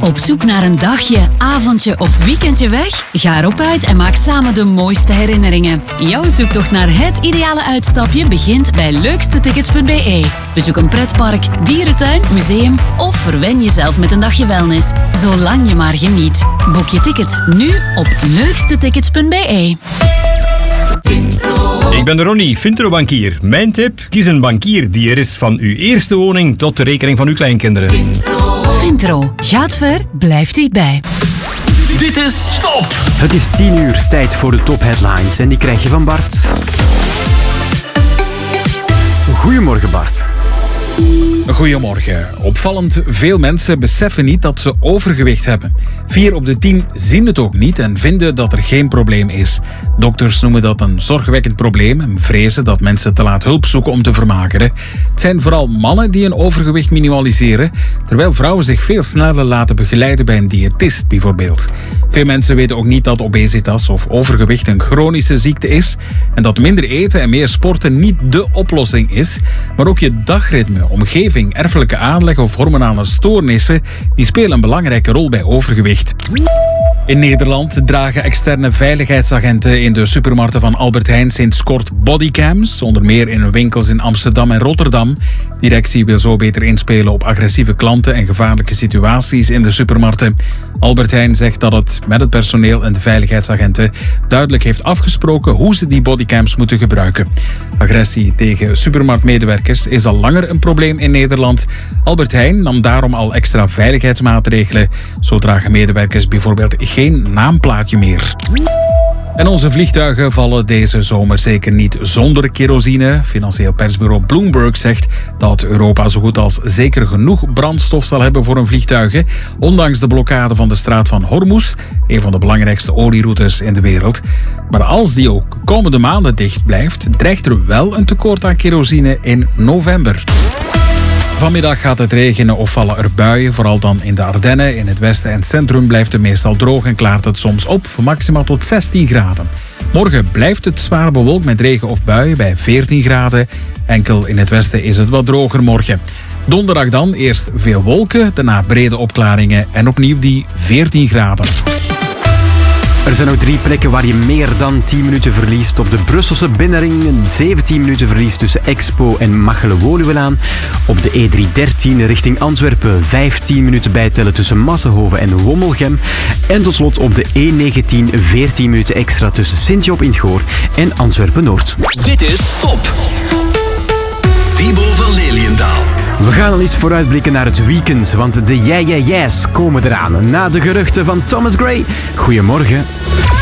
Op zoek naar een dagje, avondje of weekendje weg? Ga erop uit en maak samen de mooiste herinneringen. Jouw zoektocht naar het ideale uitstapje begint bij leukstetickets.be. Bezoek een pretpark, dierentuin, museum of verwen jezelf met een dagje wellness. Zolang je maar geniet. Boek je ticket nu op leukstetickets.be. Ik ben Ronnie, Vintro-bankier. Mijn tip, kies een bankier die er is van uw eerste woning tot de rekening van uw kleinkinderen. Vintro. Gaat ver, blijft dichtbij. Dit is Top! Het is 10 uur, tijd voor de top headlines en die krijg je van Bart. Goedemorgen Bart. Goedemorgen. Opvallend veel mensen beseffen niet dat ze overgewicht hebben. 4 op de 10 zien het ook niet en vinden dat er geen probleem is. Dokters noemen dat een zorgwekkend probleem en vrezen dat mensen te laat hulp zoeken om te vermageren. Het zijn vooral mannen die een overgewicht minimaliseren, terwijl vrouwen zich veel sneller laten begeleiden bij een diëtist bijvoorbeeld. Veel mensen weten ook niet dat obesitas of overgewicht een chronische ziekte is en dat minder eten en meer sporten niet de oplossing is, maar ook je dagritme, omgeving, erfelijke aanleg of hormonale stoornissen, die spelen een belangrijke rol bij overgewicht. In Nederland dragen externe veiligheidsagenten in de supermarkten van Albert Heijn sinds kort bodycams, onder meer in winkels in Amsterdam en Rotterdam. Directie wil zo beter inspelen op agressieve klanten en gevaarlijke situaties in de supermarkten. Albert Heijn zegt dat het met het personeel en de veiligheidsagenten duidelijk heeft afgesproken hoe ze die bodycams moeten gebruiken. Agressie tegen supermarktmedewerkers is al langer een probleem in Nederland. Albert Heijn nam daarom al extra veiligheidsmaatregelen. Zo dragen medewerkers bijvoorbeeld geen naamplaatje meer. En onze vliegtuigen vallen deze zomer zeker niet zonder kerosine. Financieel persbureau Bloomberg zegt dat Europa zo goed als zeker genoeg brandstof zal hebben voor hun vliegtuigen, ondanks de blokkade van de straat van Hormuz, een van de belangrijkste olieroutes in de wereld. Maar als die ook komende maanden dicht blijft, dreigt er wel een tekort aan kerosine in november. Vanmiddag gaat het regenen of vallen er buien, vooral dan in de Ardennen. In het westen en centrum blijft het meestal droog en klaart het soms op, maximaal tot 16 graden. Morgen blijft het zwaar bewolkt met regen of buien bij 14 graden. Enkel in het westen is het wat droger morgen. Donderdag dan eerst veel wolken, daarna brede opklaringen en opnieuw die 14 graden. Er zijn nog 3 plekken waar je meer dan 10 minuten verliest. Op de Brusselse binnenring een 17 minuten verlies tussen Expo en Machelen-Woluwelaan. Op de E313 richting Antwerpen 15 minuten bijtellen tussen Massenhoven en Wommelgem. En tot slot op de E19 14 minuten extra tussen Sint-Job in 't Goor en Antwerpen-Noord. Dit is Top! Thibaut van Leliendaal. We gaan al eens vooruitblikken naar het weekend, want de Yeah Yeah Yeahs komen eraan. Na de geruchten van Thomas Gray. Goedemorgen.